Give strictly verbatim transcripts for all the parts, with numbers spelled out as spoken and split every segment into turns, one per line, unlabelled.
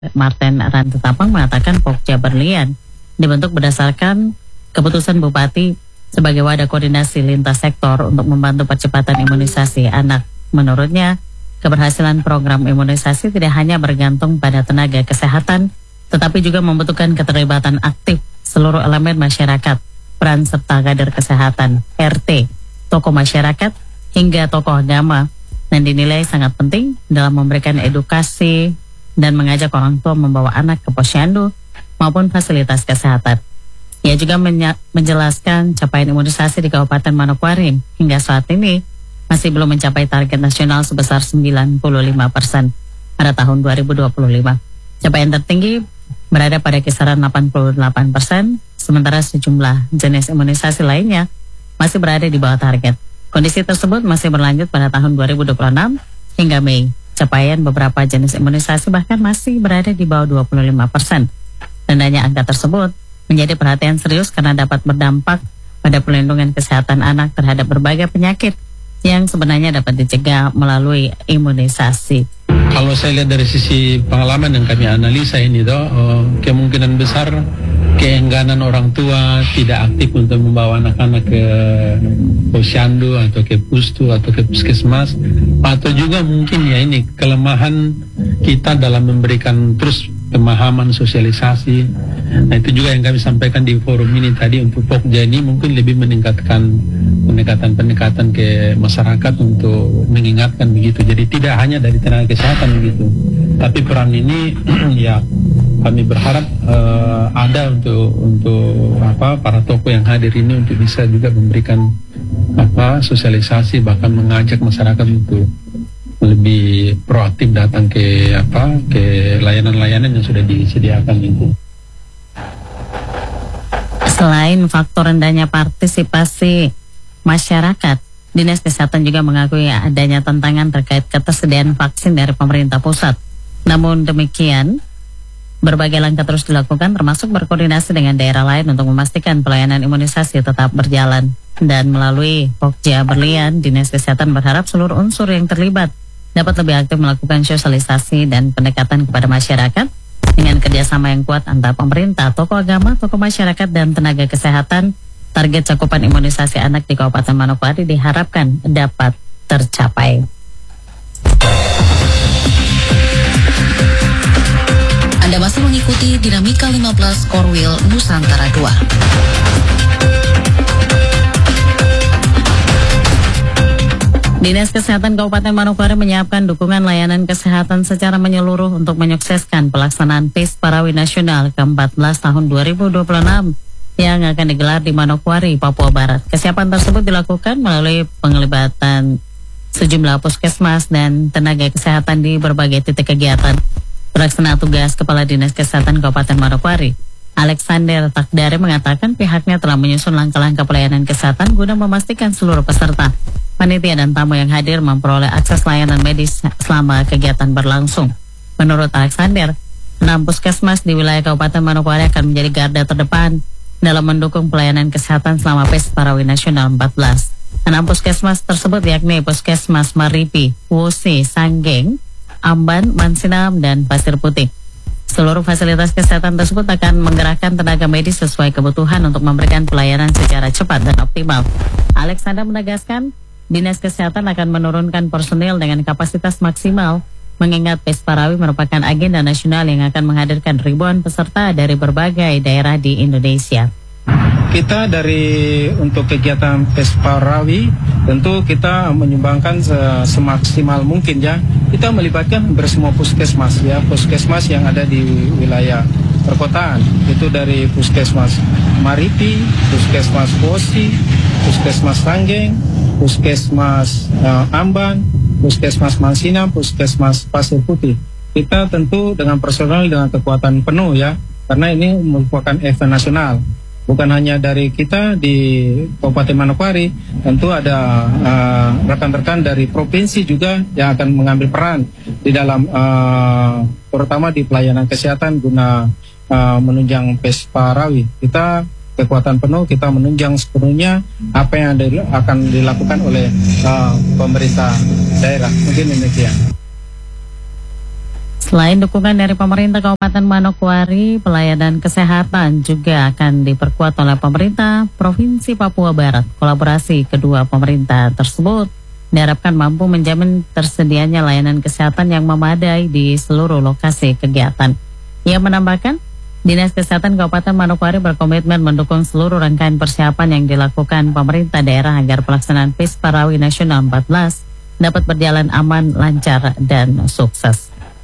Martin Rantetapang mengatakan Pokja Berlian dibentuk berdasarkan keputusan Bupati sebagai wadah koordinasi lintas sektor untuk membantu percepatan imunisasi anak. Menurutnya, keberhasilan program imunisasi tidak hanya bergantung pada tenaga kesehatan, tetapi juga membutuhkan keterlibatan aktif seluruh elemen masyarakat, peran serta kader kesehatan, R T, tokoh masyarakat, hingga tokoh agama, dan dinilai sangat penting dalam memberikan edukasi dan mengajak orang tua membawa anak ke posyandu maupun fasilitas kesehatan. Ia juga menjelaskan capaian imunisasi di Kabupaten Manokwari hingga saat ini masih belum mencapai target nasional sebesar sembilan puluh lima persen pada tahun dua ribu dua puluh lima. Capaian tertinggi berada pada kisaran delapan puluh delapan persen, sementara sejumlah jenis imunisasi lainnya masih berada di bawah target. Kondisi tersebut masih berlanjut pada tahun dua ribu dua puluh enam hingga Mei. Capaian beberapa jenis imunisasi bahkan masih berada di bawah dua puluh lima persen. Rendahnya angka tersebut menjadi perhatian serius karena dapat berdampak pada perlindungan kesehatan anak terhadap berbagai penyakit yang sebenarnya dapat dicegah melalui imunisasi.
Kalau saya lihat dari sisi pengalaman yang kami analisa ini, toh, uh, kemungkinan besar keengganan orang tua tidak aktif untuk membawa anak-anak ke posyandu atau ke pustu atau ke puskesmas, atau juga mungkin ya ini kelemahan kita dalam memberikan terus pemahaman sosialisasi. Nah, itu juga yang kami sampaikan di forum ini tadi, untuk Pokja ini mungkin lebih meningkatkan pendekatan-pendekatan ke masyarakat untuk mengingatkan begitu. Jadi tidak hanya dari tenaga kesehatan begitu, tapi peran ini ya kami berharap uh, ada untuk untuk apa para tokoh yang hadir ini untuk bisa juga memberikan apa sosialisasi, bahkan mengajak masyarakat untuk lebih proaktif datang ke apa ke layanan-layanan yang sudah disediakan itu.
Selain faktor rendahnya partisipasi masyarakat, Dinas Kesehatan juga mengakui adanya tantangan terkait ketersediaan vaksin dari pemerintah pusat. Namun demikian, berbagai langkah terus dilakukan, termasuk berkoordinasi dengan daerah lain untuk memastikan pelayanan imunisasi tetap berjalan. Dan melalui Pokja Berlian, Dinas Kesehatan berharap seluruh unsur yang terlibat dapat lebih aktif melakukan sosialisasi dan pendekatan kepada masyarakat dengan kerjasama yang kuat antara pemerintah, tokoh agama, tokoh masyarakat, dan tenaga kesehatan. Target cakupan imunisasi anak di Kabupaten Manokwari diharapkan dapat tercapai.
Anda masih mengikuti Dinamika lima belas Korwil Nusantara dua.
Dinas Kesehatan Kabupaten Manokwari menyiapkan dukungan layanan kesehatan secara menyeluruh untuk menyukseskan pelaksanaan P I S Parawi Nasional ke empat belas tahun dua ribu dua puluh enam yang akan digelar di Manokwari, Papua Barat. Kesiapan tersebut dilakukan melalui penglibatan sejumlah puskesmas dan tenaga kesehatan di berbagai titik kegiatan. Pelaksana tugas Kepala Dinas Kesehatan Kabupaten Manokwari, Alexander Takdare, mengatakan pihaknya telah menyusun langkah-langkah pelayanan kesehatan guna memastikan seluruh peserta, panitia dan tamu yang hadir memperoleh akses layanan medis selama kegiatan berlangsung. Menurut Alexander, enam puskesmas di wilayah Kabupaten Manokwari akan menjadi garda terdepan dalam mendukung pelayanan kesehatan selama P I S Parawi Nasional empat belas. Enam puskesmas tersebut yakni Puskesmas Maripi, Wosi, Sanggeng, Amban, Mansinam, dan Pasir Putih. Seluruh fasilitas kesehatan tersebut akan menggerakkan tenaga medis sesuai kebutuhan untuk memberikan pelayanan secara cepat dan optimal. Alexander menegaskan, Dinas Kesehatan akan menurunkan personil dengan kapasitas maksimal, mengingat P I S Parawi merupakan agenda nasional yang akan menghadirkan ribuan peserta dari berbagai daerah di Indonesia.
Kita dari untuk kegiatan P I S Parawi tentu kita menyumbangkan semaksimal mungkin ya. Kita melibatkan bersemua puskesmas ya, puskesmas yang ada di wilayah perkotaan. Itu dari Puskesmas Maripi, Puskesmas Wosi, Puskesmas Sanggeng, Puskesmas uh, Amban, Puskesmas Mansinam, Puskesmas Pasir Putih. Kita tentu dengan personal dengan kekuatan penuh ya, karena ini merupakan event nasional. Bukan hanya dari kita di Kabupaten Manokwari, tentu ada uh, rekan-rekan dari provinsi juga yang akan mengambil peran di dalam uh, terutama di pelayanan kesehatan guna uh, menunjang P I S Parawi. Kita kekuatan penuh, kita menunjang sepenuhnya apa yang akan dilakukan oleh uh, pemerintah daerah. Mungkin demikian.
Selain dukungan dari pemerintah Kabupaten Manokwari, pelayanan kesehatan juga akan diperkuat oleh pemerintah Provinsi Papua Barat. Kolaborasi kedua pemerintah tersebut diharapkan mampu menjamin tersedianya layanan kesehatan yang memadai di seluruh lokasi kegiatan. Ia menambahkan, Dinas Kesehatan Kabupaten Manokwari berkomitmen mendukung seluruh rangkaian persiapan yang dilakukan pemerintah daerah agar pelaksanaan P I S Parawi Nasional empat belas dapat berjalan aman, lancar, dan sukses.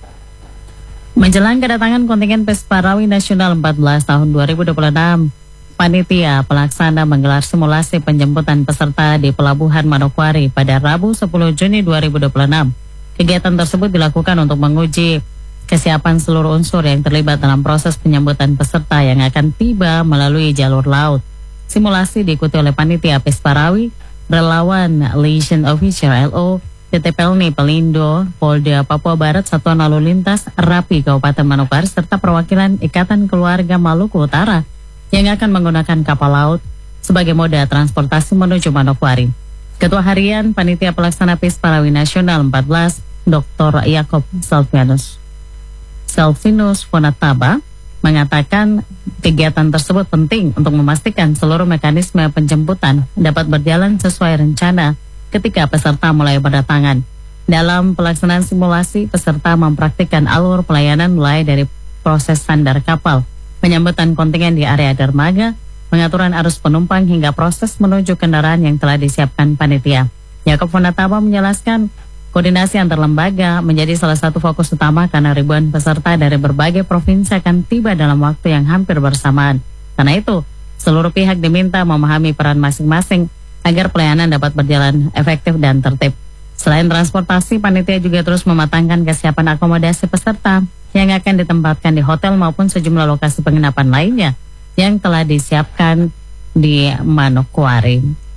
Menjelang kedatangan kontingen P I S Parawi Nasional empat belas tahun dua ribu dua puluh enam, panitia pelaksana menggelar simulasi penjemputan peserta di Pelabuhan Manokwari pada Rabu sepuluh Juni dua ribu dua puluh enam. Kegiatan tersebut dilakukan untuk menguji kesiapan seluruh unsur yang terlibat dalam proses penyambutan peserta yang akan tiba melalui jalur laut. Simulasi diikuti oleh panitia P I S Parawi, relawan Liaison Officer L O, T T Pelni Pelindo, Polda Papua Barat, Satuan Lalu Lintas Rapi Kabupaten Manokwari, serta perwakilan Ikatan Keluarga Maluku Utara yang akan menggunakan kapal laut sebagai moda transportasi menuju Manokwari. Ketua Harian Panitia Pelaksana P I S Parawi Nasional empat belas, Doktor Yakob Salvianus Selvinus Fonataba, mengatakan kegiatan tersebut penting untuk memastikan seluruh mekanisme penjemputan dapat berjalan sesuai rencana ketika peserta mulai berdatangan. Dalam pelaksanaan simulasi, peserta mempraktikkan alur pelayanan mulai dari proses sandar kapal, penyambutan kontingen di area dermaga, pengaturan arus penumpang hingga proses menuju kendaraan yang telah disiapkan panitia. Yakob Fonataba menjelaskan, koordinasi antar lembaga menjadi salah satu fokus utama karena ribuan peserta dari berbagai provinsi akan tiba dalam waktu yang hampir bersamaan. Karena itu, seluruh pihak diminta memahami peran masing-masing agar pelayanan dapat berjalan efektif dan tertib. Selain transportasi, panitia juga terus mematangkan kesiapan akomodasi peserta yang akan ditempatkan di hotel maupun sejumlah lokasi penginapan lainnya yang telah disiapkan di Manokwari.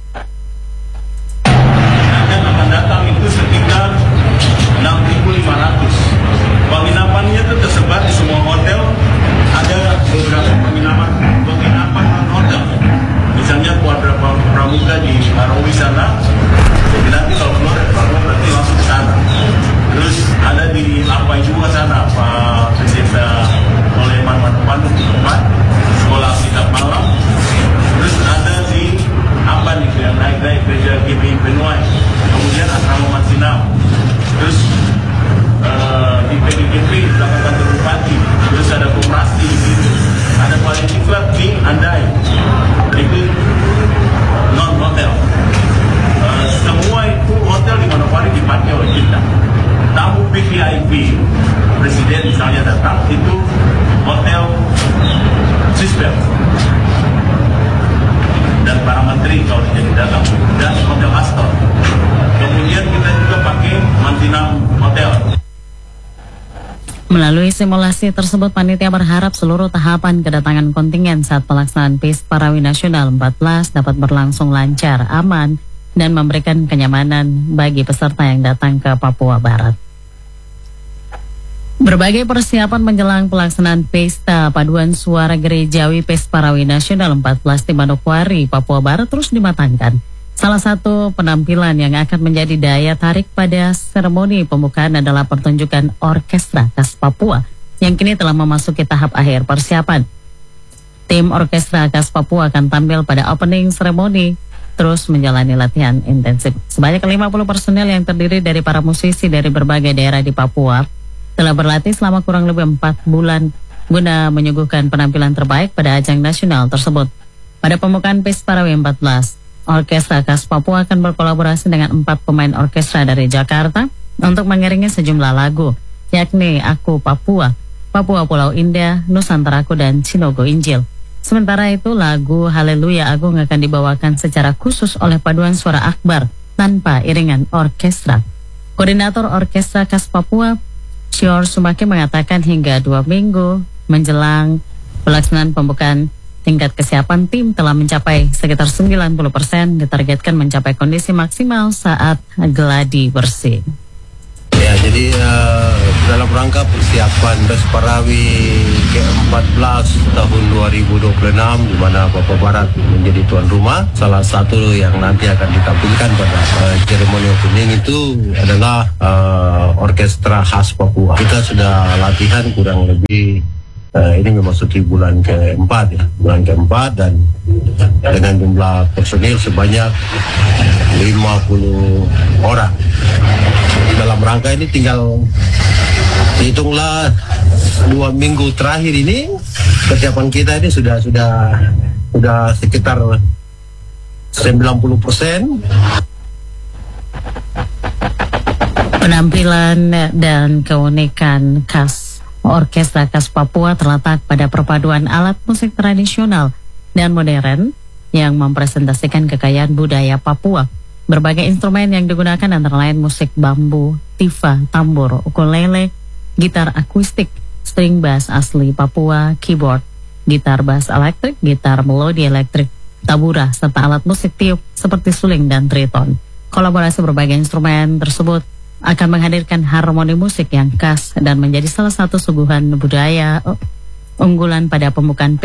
Datang itu sekitar enam ribu lima ratus. Penginapannya itu tersebar di semua hotel. Ada beberapa penginapan penginapan non hotel. Misalnya Quadra Pramuka di Parawi sana. Jadi nanti kalau keluar keluar berarti langsung ke sana. Terus ada di Apai juga sana, Pak Pendeta Soleman Manokwari tempat sekolah kitab malam. Terus ada di apa nih yang naik-naik gereja G P I Benuai. Kemudian asrama Mansinam, terus uh, di P D G P belakang kantor bupati, terus ada koperasi di situ, ada quality club di Andai, itu non hotel. Uh, semua itu hotel di Manokwari dipakai oleh kita. Tamu V V I P, presiden misalnya datang, itu hotel Swisbel. Dan para menteri kalau jadi datang, dan hotel Astor. Kemudian kita juga pakai Mantinam Hotel.
Melalui simulasi tersebut, panitia berharap seluruh tahapan kedatangan kontingen saat pelaksanaan P I S Parawi Nasional empat belas dapat berlangsung lancar, aman, dan memberikan kenyamanan bagi peserta yang datang ke Papua Barat. Berbagai persiapan menjelang pelaksanaan Pesta Paduan Suara Gerejawi P I S Parawi Nasional empat belas di Manokwari, Papua Barat terus dimatangkan. Salah satu penampilan yang akan menjadi daya tarik pada seremoni pembukaan adalah pertunjukan Orkestra Khas Papua yang kini telah memasuki tahap akhir persiapan. Tim Orkestra Khas Papua akan tampil pada opening seremoni, terus menjalani latihan intensif. Sebanyak lima puluh personel yang terdiri dari para musisi dari berbagai daerah di Papua telah berlatih selama kurang lebih empat bulan guna menyuguhkan penampilan terbaik pada ajang nasional tersebut. Pada pembukaan P I S Parawi empat belas, Orkestra Khas Papua akan berkolaborasi dengan empat pemain orkestra dari Jakarta untuk mengiringi sejumlah lagu, yakni Aku Papua, Papua Pulau Indah, Nusantaraku, dan Cinogo Injil. Sementara itu, lagu Haleluya Agung akan dibawakan secara khusus oleh paduan suara akbar tanpa iringan orkestra. Koordinator Orkestra Khas Papua, Sior Sumaki, mengatakan hingga dua minggu menjelang pelaksanaan pembukaan, tingkat kesiapan tim telah mencapai sekitar sembilan puluh persen, ditargetkan mencapai kondisi maksimal saat geladi bersih.
Ya,
jadi uh, dalam rangka persiapan Pesparawi ke empat belas tahun dua ribu dua puluh enam di mana Papua Barat menjadi tuan rumah, salah satu yang nanti akan ditampilkan pada uh, seremoni opening itu adalah uh, orkestra khas Papua. Kita sudah latihan kurang lebih uh, ini memasuki bulan keempat ya, bulan keempat dan dengan jumlah personil sebanyak lima puluh orang. Dalam rangka ini tinggal hitunglah dua minggu terakhir ini kesiapan kita ini sudah sudah sudah sekitar sembilan puluh persen.
Penampilan dan keunikan khas Orkestra Khas Papua terletak pada perpaduan alat musik tradisional dan modern yang mempresentasikan kekayaan budaya Papua. Berbagai instrumen yang digunakan antara lain musik bambu, tifa, tambur, ukulele, gitar akustik, string bass asli Papua, keyboard, gitar bass elektrik, gitar melodi elektrik, tabura, serta alat musik tiup seperti suling dan triton. Kolaborasi berbagai instrumen tersebut akan menghadirkan harmoni musik yang khas dan menjadi salah satu suguhan budaya unggulan pada pembukaan